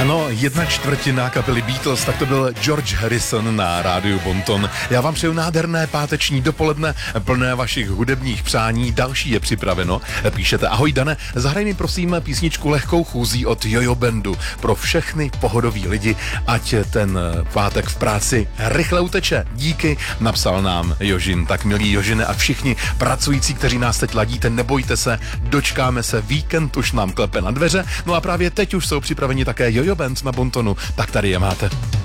Ano, 1/4 kapely Beatles, tak to byl George Harrison na rádiu Bonton. Já vám přeju nádherné páteční dopoledne, plné vašich hudebních přání, další je připraveno. Píšete: ahoj Dane, zahraj mi prosím písničku Lehkou chůzí od Jojo Bandu pro všechny pohodový lidi, ať ten pátek v práci rychle uteče. Díky, napsal nám Jožin. Tak milí Jožine a všichni pracující, kteří nás teď ladíte, nebojte se, dočkáme se, víkend už nám klepe na dveře, no a právě teď už jsou připraveni také Jojo Band na Bontonu, tak tady je máte.